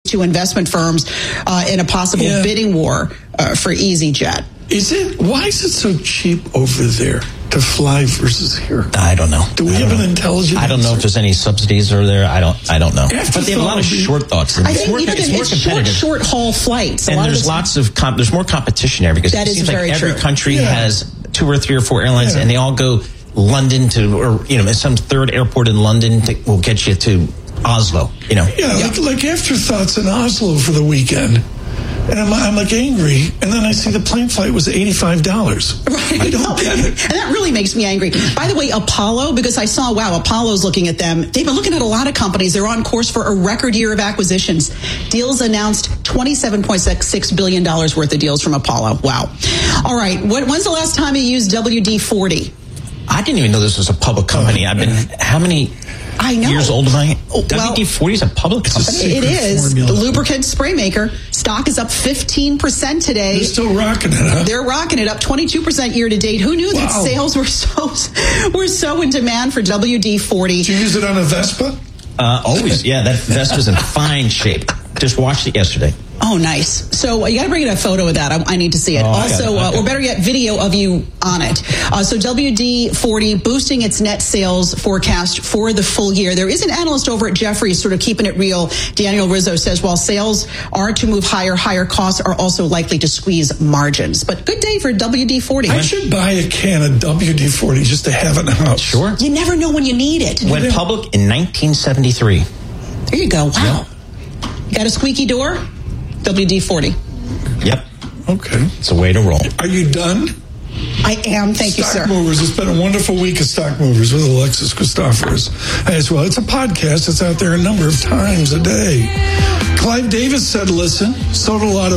to investment firms in a possible bidding war for EasyJet. Why is it so cheap over there to fly versus here? I don't know. Do we have an intelligent I don't know if there's any subsidies over there. I don't know. But they have a lot of short thoughts. I think it's short haul flights. And there's there's more competition there because it seems like every country has 2 or 3 or 4 airlines, and they all go London some third airport in London will get you to Oslo. Like afterthoughts in Oslo for the weekend. And I'm like angry, and then I see the plane flight was $85. Right. I don't get it. And that really makes me angry. By the way, Apollo, because I saw, Apollo's looking at them. They've been looking at a lot of companies. They're on course for a record year of acquisitions. Deals announced $27.6 billion worth of deals from Apollo. Wow. All right. When's the last time you used WD-40? I didn't even know this was a public company. How many years old am I? WD-40 is a public company? It is. The lubricant spray maker. Stock is up 15% today. They're still rocking it, huh? They're rocking it, up 22% year to date. Who knew that sales were so in demand for WD-40? Did you use it on a Vespa? Always. Yeah, that Vespa's in fine shape. Just watched it yesterday. Oh, nice. So you got to bring in a photo of that. I need to see it. Or better yet, video of you on it. So WD-40 boosting its net sales forecast for the full year. There is an analyst over at Jefferies sort of keeping it real. Daniel Rizzo says while sales are to move higher costs are also likely to squeeze margins. But good day for WD-40. I should buy a can of WD-40 just to have it in the house. Sure. You never know when you need it. Went public in 1973. There you go. Wow. You got a squeaky door? WD-40. Yep. Okay. It's a way to roll. Are you done? I am. Thank you, sir. Stock Movers. It's been a wonderful week of Stock Movers with Alexis Christoforous as well. It's a podcast that's out there a number of times a day. Clive Davis said, listen. So did a lot of